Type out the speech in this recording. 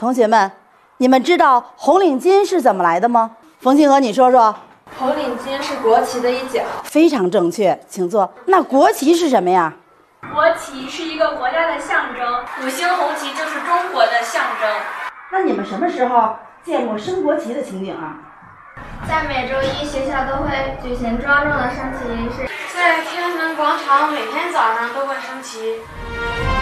同学们，你们知道红领巾是怎么来的吗？冯清娥，你说说。 红领巾是国旗的一角。 非常正确，请坐。那国旗是什么呀？ 国旗是一个国家的象征，五星红旗就是中国的象征。 那你们什么时候见过升国旗的情景啊？ 在每周一，学校都会举行庄重的升旗仪式。 在天安门广场，每天早上都会升旗。